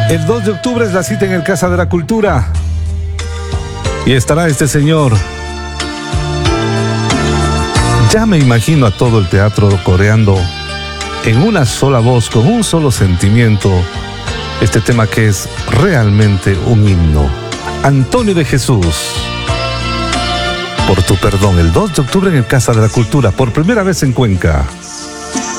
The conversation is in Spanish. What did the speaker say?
El 2 de octubre es la cita en el Casa de la Cultura. Y estará este señor. Ya me imagino a todo el teatro coreando en una sola voz, con un solo sentimiento, este tema que es realmente un himno. Antonio de Jesús, por tu perdón, el 2 de octubre en el Casa de la Cultura, por primera vez en Cuenca.